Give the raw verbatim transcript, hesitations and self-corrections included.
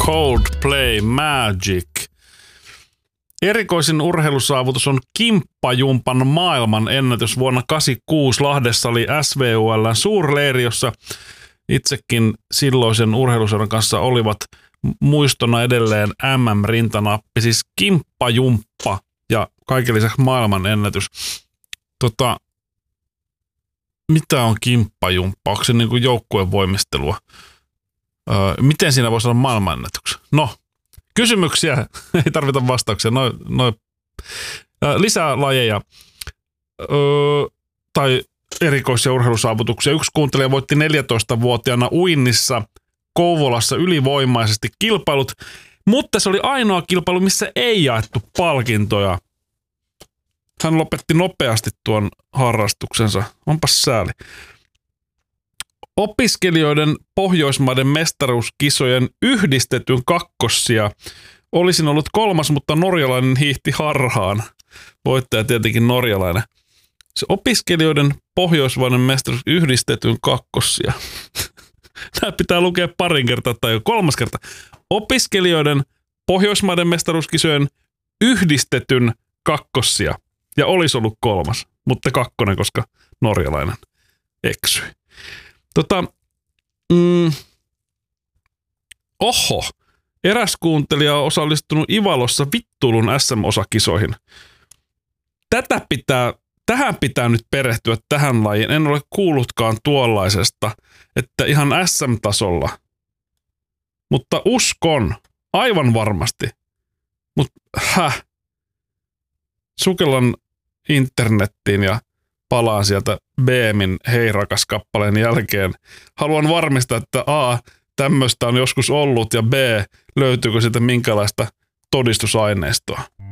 Coldplay Magic. Erikoisin urheilusaavutus on kimppajumpan maailman ennätys vuonna kahdeksankymmentäkuusi. Lahdessa oli S V U L:n suurleiri, jossa itsekin silloisen urheiluseuran kanssa olivat muistona edelleen M M-rintanappi, siis kimppajumppa ja kaiken lisäksi maailman ennätys. Tota, mitä on kimppajumppa? Onko se niin kuin joukkueen voimistelua? Öö, miten siinä voisi olla maailmanennätyksen? No, kysymyksiä, ei tarvita vastauksia. No, no, öö, lisää lajeja öö, tai erikoisia urheilusaavutuksia. Yksi kuuntelija voitti neljätoistavuotiaana uinnissa Kouvolassa ylivoimaisesti kilpailut, mutta se oli ainoa kilpailu, missä ei jaettu palkintoja. Hän lopetti nopeasti tuon harrastuksensa. Onpas sääli. Opiskelijoiden Pohjoismaiden mestaruuskisojen yhdistetyn kakkossia. Olisin ollut kolmas, mutta norjalainen hiihti harhaan. Voittaja tietenkin norjalainen. Se opiskelijoiden Pohjoismaiden mestaruus yhdistetyn kakkossia. Tämä pitää lukea parin kertaa tai jo kolmas kerta. Opiskelijoiden Pohjoismaiden mestaruuskisojen yhdistetyn kakkossia. Ja olisi ollut kolmas, mutta kakkonen, koska norjalainen eksyi. Tota, mm, oho, eräs kuuntelija on osallistunut Ivalossa vittuilun S M-osakisoihin. Tätä pitää, tähän pitää nyt perehtyä tähän lajiin. En ole kuullutkaan tuollaisesta, että ihan S M-tasolla. Mutta uskon, aivan varmasti. Mutta häh, sukellan internettiin ja palaan sieltä B Min Hei rakas -kappaleen jälkeen. Haluan varmistaa, että A, tämmöistä on joskus ollut ja B, löytyykö siitä minkälaista todistusaineistoa.